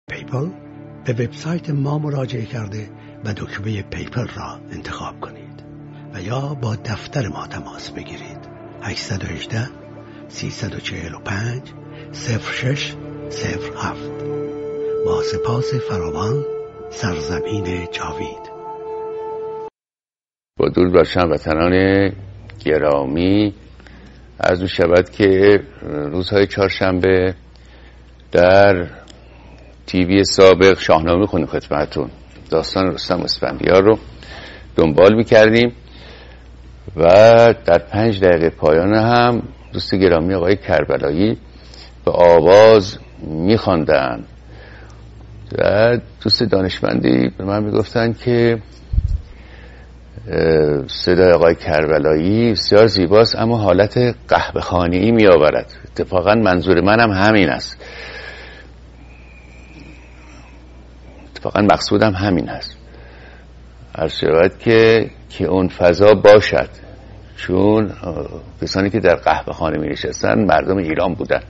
پیپل به وبسایت ما مراجعه کرده و دکمه پیپل را انتخاب کنید و یا با دفتر ما تماس بگیرید. 818 345 0607. با سپاس فراوان، سرزمین جاوید. با درود بر هموطنان گرامی، عرض می‌شود که روزهای چهارشنبه در تیوی سابق شاهنامه خونیم خدمتتون. داستان رستم اسفندیار رو دنبال می‌کردیم و در 5 دقیقه پایان هم دوست گرامی آقای کربلایی به آواز می‌خواندن و دوست دانشمندی به من میگفتن که صدای آقای کربلایی بسیار زیباست اما حالت قهوه‌خانه‌ای می‌آورد. اتفاقا منظور منم همین است، اتفاقا مقصودم همین است، عرض شود که اون فضا باشد، چون کسانی که در قهوه‌خانه می‌نشستن مردم ایران بودن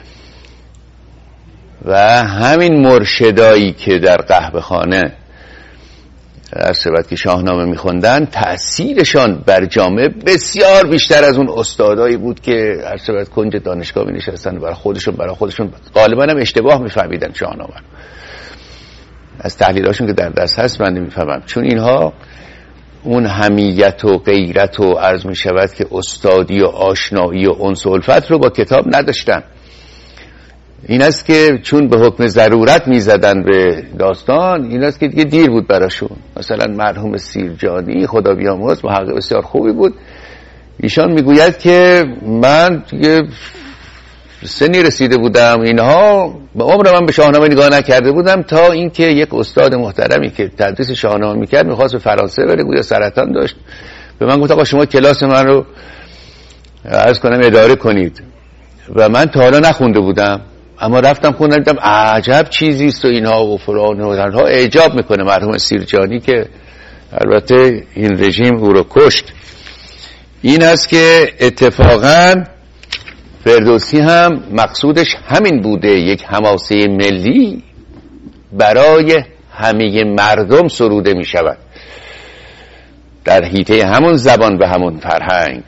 و همین مرشدایی که در قهوه‌خانه عرض شود که شاهنامه می‌خوندن تأثیرشان بر جامعه بسیار بیشتر از اون استادایی بود که عرض شود کنج دانشگاه می‌نشستن برای خودشون غالباً هم اشتباه می‌فهمیدن شاهنامه. از تحلیلاشون که در دست هست من نمی‌فهمم، چون اینها اون حمیت و غیرت و عرض می‌شود که استادی و آشنایی و انس و الفت رو با کتاب نداشتن. این است که چون به حکم ضرورت می‌زدن به داستان، این است که دیگه دیر بود براشون. مثلا مرحوم سیرجانی خدا بیامرز محقق بسیار خوبی بود، ایشان میگوید که من دیگه سنی رسیده بودم، اینها به عمر من به شاهنامه نگاه نکرده بودم تا اینکه یک استاد محترمی که تدریس شاهنامه میکرد میخواست به فرانسه بره، گویا سرطان داشت، به من گفت آقا شما کلاس من رو عرض کنم اداره کنید و من تا حالا نخونده بودم اما رفتم خوندم، دیدم عجب چیزی است و اینها و فلان و اینها. اعجاب میکنه مرحوم سیرجانی که البته این رژیم او رو کشت. این است که اتفاقاً فردوسی هم مقصودش همین بوده، یک حماسه ملی برای همه مردم سروده می شود در حیطه همون زبان و همون فرهنگ.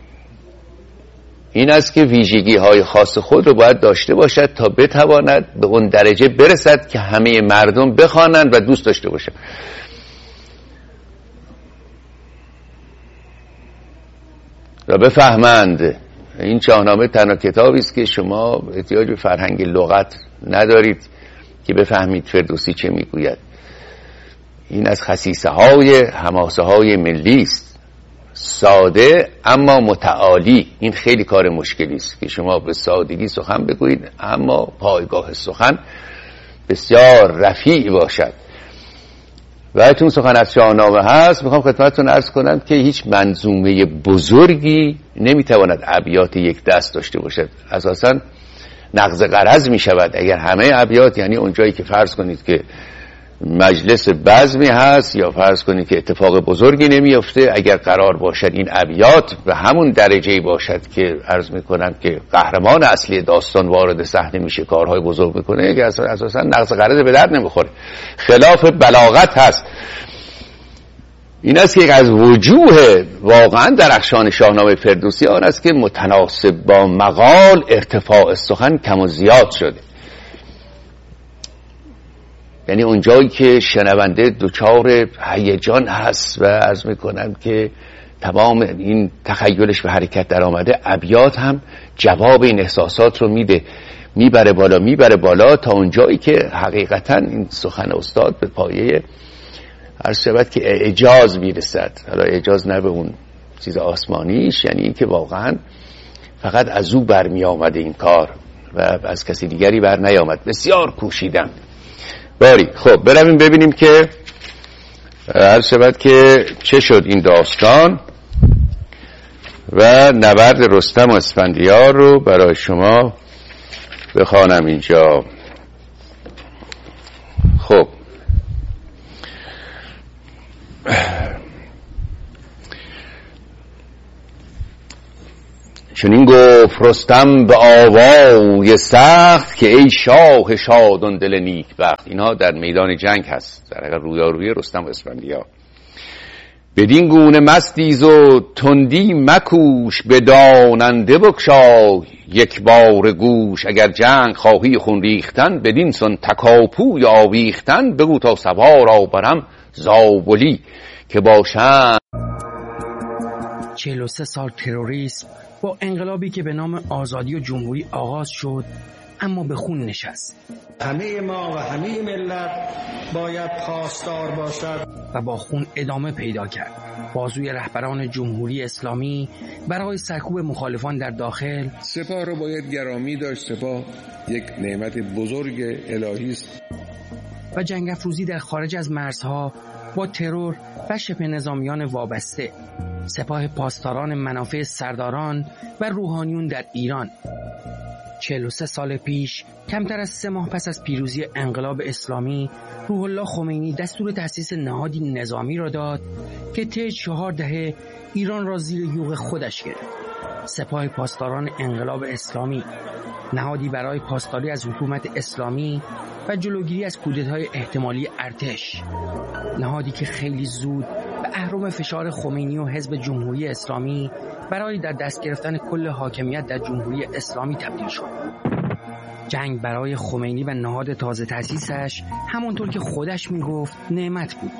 این است که ویژگی های خاص خود رو باید داشته باشد تا بتواند به اون درجه برسد که همه مردم بخوانند و دوست داشته باشند و بفهمند. این شاهنامه تنها کتابی است که شما احتیاج به فرهنگ لغت ندارید که بفهمید فردوسی چه میگوید. این از خصیصه های حماسه های ملی است، ساده اما متعالی. این خیلی کار مشکلی است که شما به سادگی سخن بگویید اما پایگاه سخن بسیار رفیع باشد. و چون سخن از شاهنامه هست، میخوام خدمتتون عرض کنم که هیچ منظومه بزرگی نمیتواند ابیات یک دست داشته باشد. اساساً نقض غرض میشود اگر همه ابیات، یعنی اونجایی که فرض کنید که مجلس بزمی هست یا فرض کنید که اتفاق بزرگی نمیفته، اگر قرار باشد این ابیات به همون درجه‌ای باشد که عرض میکنم که قهرمان اصلی داستان وارد صحنه میشه، کارهای بزرگ میکنه، که اساسا نقض غرض به درد نمیخوره، خلاف بلاغت هست. این است که از وجوه واقعا درخشان شاهنامه فردوسی آن است که متناسب با مقال ارتفاع سخن کم و زیاد شده. یعنی اونجایی که شنونده دچار هیجان هست و عرض میکنم که تمام این تخیلش به حرکت در آمده، ابیات هم جواب این احساسات رو میده، میبره بالا تا اونجایی که حقیقتا این سخن استاد به پایه عرض شود که اعجاز میرسد. حالا اعجاز نه به اون چیز آسمانیش، یعنی این که واقعا فقط از او برمی آمده این کار و از کسی دیگری بر نیامد. بسیار کوشیدم باری. خب برویم ببینیم که عرض شود که چه شد این داستان و نبرد رستم و اسفندیار رو برای شما بخوانم اینجا. خب چنین گفت رستم به آوای سخت که ای شاه شادان دل نیک بخت. اینا در میدان جنگ هست، در اگر رویارویی رستم و اسفندیار. بدین گونه مستیز و تندی مکوش، به داننده بگشای یک بار گوش. اگر جنگ خواهی خون ریختن، بدین سان تکاپوی آویختن. بگو تا سبا را برم زابلی که باشند. 43 سال تروریسم با انقلابی که به نام آزادی و جمهوری آغاز شد اما به خون نشست. همه ما و همه ملت باید پاسدار باشد و با خون ادامه پیدا کرد. بازوی رهبران جمهوری اسلامی برای سرکوب مخالفان در داخل. سپاه را باید گرامی داشت. سپاه یک نعمت بزرگ الهی است. و جنگ افروزی در خارج از مرزها با ترور و شبه نظامیان وابسته. سپاه پاسداران منافع سرداران و روحانیون در ایران. 43 سال پیش، کمتر از 3 ماه پس از پیروزی انقلاب اسلامی، روح الله خمینی دستور تأسیس نهادی نظامی را داد که طی 4 دهه ایران را زیر یوغ خودش گرفت. سپاه پاسداران انقلاب اسلامی، نهادی برای پاسداری از حکومت اسلامی و جلوگیری از کودتای احتمالی ارتش. نهادی که خیلی زود به اهرم فشار خمینی و حزب جمهوری اسلامی برای در دست گرفتن کل حاکمیت در جمهوری اسلامی تبدیل شد. جنگ برای خمینی و نهاد تازه تأسیسش همونطور که خودش میگفت نعمت بود.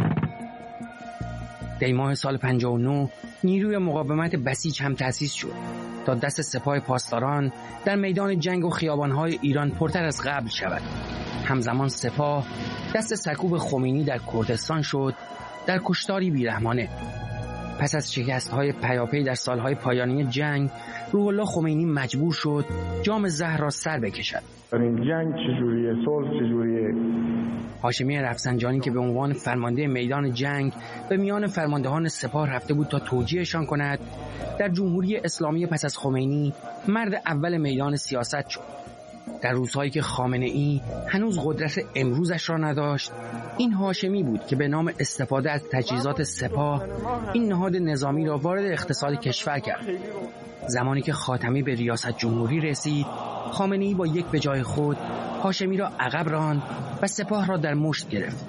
دی ماه سال 59 نیروی مقاومت بسیج هم تأسیس شد تا دست سپاه پاسداران در میدان جنگ و خیابان‌های ایران پرتر از قبل شود. همزمان سپاه دست سرکوب خمینی در کردستان شد در کشتاری بیرحمانه. پس از شکست‌های پیاپی در سال‌های پایانی جنگ، روح الله خمینی مجبور شد جام زهر را سر بکشد. این جنگ چجوریه؟ صلح چجوریه؟ هاشمی رفسنجانی که به عنوان فرمانده میدان جنگ به میان فرماندهان سپاه رفته بود تا توجیهشان کند، در جمهوری اسلامی پس از خمینی مرد اول میدان سیاست شد. در روزهایی که خامنه‌ای هنوز قدرت امروزش را نداشت، این هاشمی بود که به نام استفاده از تجهیزات سپاه این نهاد نظامی را وارد اقتصاد کشور کرد. زمانی که خاتمی به ریاست جمهوری رسید، خامنه‌ای با یک به جای خود هاشمی را عقب راند و سپاه را در مشت گرفت.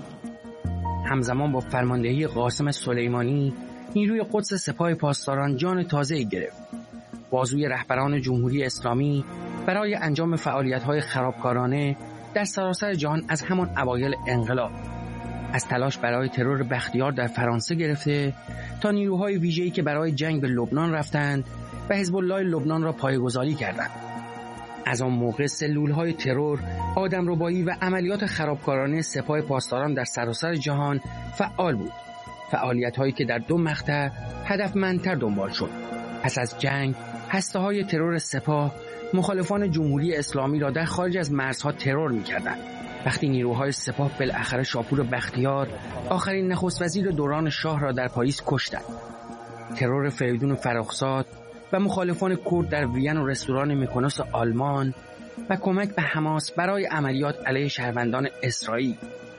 همزمان با فرماندهی قاسم سلیمانی، نیروی قدس سپاه پاسداران جان تازه‌ای گرفت. بازوی رهبران جمهوری اسلامی برای انجام فعالیت‌های خرابکارانه در سراسر جهان از همان اوایل انقلاب، از تلاش برای ترور بختیار در فرانسه گرفته تا نیروهای ویژه‌ای که برای جنگ به لبنان رفتند و حزب الله لبنان را پایه‌گذاری کردند. از آن موقع سلول‌های ترور، آدمربایی و عملیات خرابکارانه سپاه پاسداران در سراسر جهان فعال بود. فعالیت‌هایی که در 2 مقطع هدفمندتر دنبال شد. پس از جنگ، هسته‌های ترور سپاه مخالفان جمهوری اسلامی را در خارج از مرزها ترور می‌کردند. وقتی نیروهای سپاه بالاخره شاپور بختیار، آخرین نخست وزیر دوران شاه را در پاریس کشتند. ترور فریدون فرخزاد و مخالفان کرد در وین و رستوران میکونوس آلمان و کمک به حماس برای عملیات علیه شهروندان اسرائیل.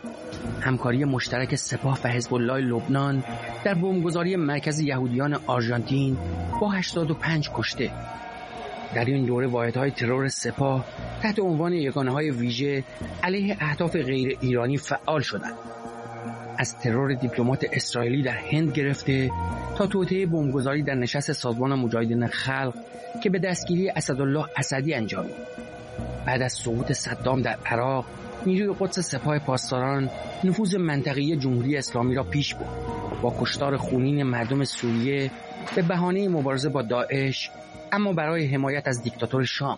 همکاری مشترک سپاه و حزب الله لبنان در بمبگذاری مرکز یهودیان آرژانتین با 85 کشته. در این دوره واحدهای ترور سپاه تحت عنوان یگانه‌های ویژه علیه اهداف غیر ایرانی فعال شدند. از ترور دیپلمات اسرائیلی در هند گرفته تا توطئه بمبگذاری در نشست سازمان مجاهدین خلق که به دستگیری اسدالله اسدی انجامید. بعد از سقوط صدام در عراق، نیروی قدس سپاه پاسداران نفوذ منطقه‌ای جمهوری اسلامی را پیش برد. با کشتار خونین مردم سوریه به بهانه مبارزه با داعش، اما برای حمایت از دیکتاتور شام.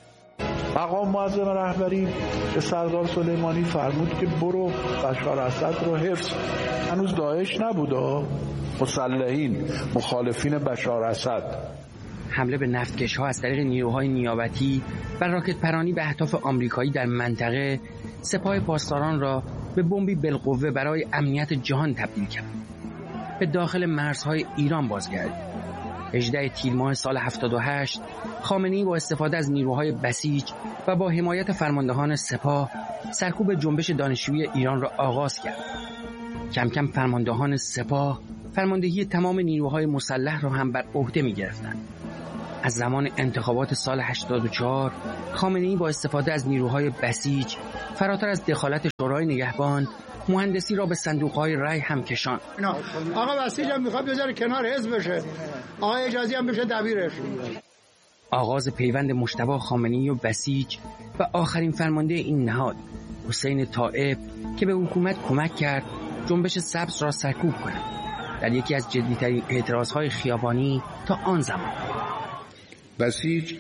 مقام معظم رهبری به سردار سلیمانی فرمود که برو بشار اسد رو حفظ. هنوز داعش نبوده، مسلحین مخالفین بشار اسد. حمله به نفتکش‌ها از طریق نیروهای نیابتی و راکت پرانی به اهداف آمریکایی در منطقه، سپاه پاسداران را به بمبی بالقوه برای امنیت جهان تبدیل کرد. به داخل مرزهای ایران بازگردید. 18 تیر ماه سال 78 خامنه‌ای با استفاده از نیروهای بسیج و با حمایت فرماندهان سپاه سرکوب جنبش دانشجویی ایران را آغاز کرد. کم کم فرماندهان سپاه فرماندهی تمام نیروهای مسلح را هم بر عهده می گرفتند. از زمان انتخابات سال 84 خامنه‌ای با استفاده از نیروهای بسیج فراتر از دخالت شورای نگهبان مهندسی را به صندوق‌های رای هم کشاند. آقا بسیج هم میخواد بذاره کنار حزب بشه، آقا اجازی هم بشه دبیرش. آغاز پیوند مجتبی خامنه‌ای و بسیج و آخرین فرمانده این نهاد حسین طائب که به حکومت کمک کرد جنبش سبز را سرکوب کند در یکی از جدی‌ترین اعتراضهای خیابانی تا آن زمان. بسیج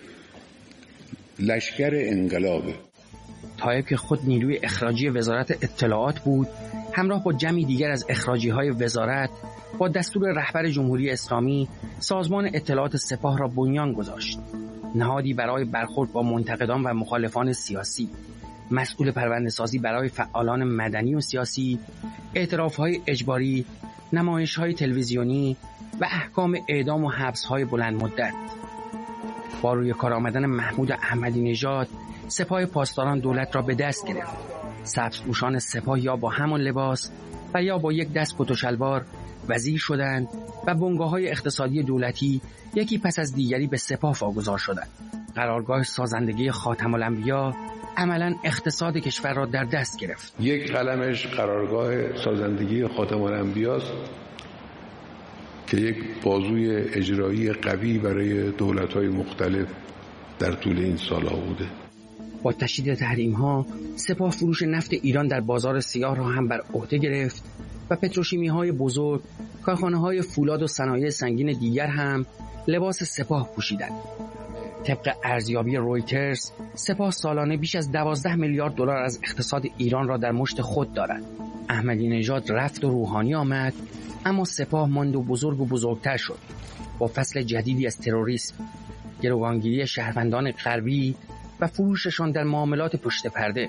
لشکر انقلابه. طائب که خود نیروی اخراجی وزارت اطلاعات بود، همراه با جمعی دیگر از اخراجی‌های وزارت با دستور رهبر جمهوری اسلامی سازمان اطلاعات سپاه را بنیان گذاشت، نهادی برای برخورد با منتقدان و مخالفان سیاسی، مسئول پرونده‌سازی برای فعالان مدنی و سیاسی، اعتراف‌های اجباری، نمایش‌های تلویزیونی و احکام اعدام و حبس‌های بلند مدت. با روی کار آمدن محمود احمدی نژاد، سپاه پاسداران دولت را به دست گرفت. سبزپوشان سپاه یا با همان لباس و یا با یک دست کت و شلوار وزیر شدند و بنگاه‌های اقتصادی دولتی یکی پس از دیگری به سپاه واگذار شدند. قرارگاه سازندگی خاتم الانبیا عملاً اقتصاد کشور را در دست گرفت. یک قلمش قرارگاه سازندگی خاتم الانبیاست که یک بازوی اجرایی قوی برای دولت‌های مختلف در طول این سالها بوده. با تشدید تحریم‌ها سپاه فروش نفت ایران در بازار سیاه را هم بر عهده گرفت و پتروشیمی‌های بزرگ، کارخانه‌های فولاد و صنایع سنگین دیگر هم لباس سپاه پوشیدند. طبق ارزیابی رویترز، سپاه سالانه بیش از 12 میلیارد دلار از اقتصاد ایران را در مشت خود دارد. احمدی نژاد رفت و روحانی آمد، اما سپاه ماند و بزرگ و بزرگتر شد. با فصل جدیدی از تروریسم، گروگانگیری شهروندان غربی و فروششان در معاملات پشت پرده،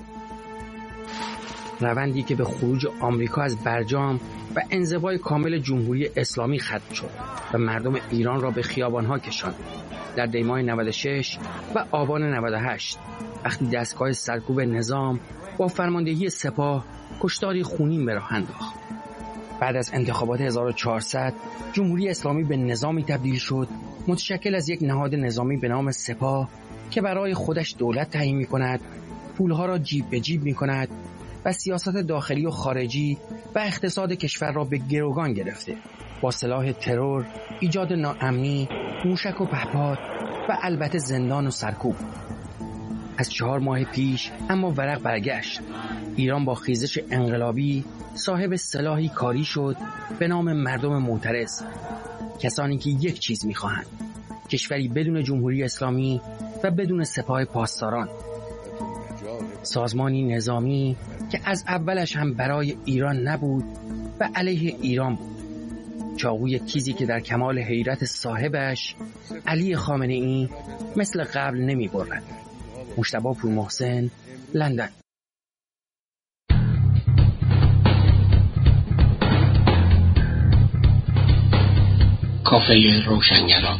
روندی که به خروج آمریکا از برجام و انزوای کامل جمهوری اسلامی ختم شد و مردم ایران را به خیابانها کشاند. در دیماه 96 و آبان 98 وقتی دستگاه سرکوب نظام با فرماندهی سپاه کشتاری خونین به راه انداخت. بعد از انتخابات 1400 جمهوری اسلامی به نظامی تبدیل شد متشکل از یک نهاد نظامی به نام سپاه که برای خودش دولت تعیین می‌کند، پولها را جیب به جیب می‌کند و سیاست داخلی و خارجی و اقتصاد کشور را به گروگان گرفته، با سلاح ترور، ایجاد ناامنی، موشک و پهپاد و البته زندان و سرکوب. از 4 ماه پیش اما ورق برگشت. ایران با خیزش انقلابی صاحب سلاحی کاری شد به نام مردم معترض، کسانی که یک چیز می‌خواهند: کشوری بدون جمهوری اسلامی و بدون سپاه پاسداران، سازمانی نظامی که از اولش هم برای ایران نبود و علیه ایران بود، چاقوی تیزی که در کمال حیرت صاحبش علی خامنه‌ای مثل قبل نمی‌برد. مجتبی پورمحسن، لندن. کافه روشنگران،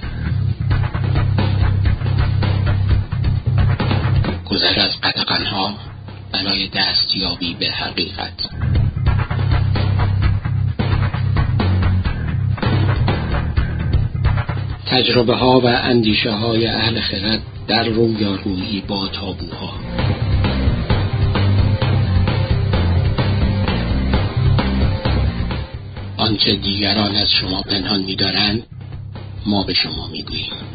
گذر از قدغن‌ها برای دستیابی به حقیقت. تجربه ها و اندیشه های اهل خرد در رویارویی با تابوها. آنچه دیگران از شما پنهان می‌دارند ما به شما می‌گوییم.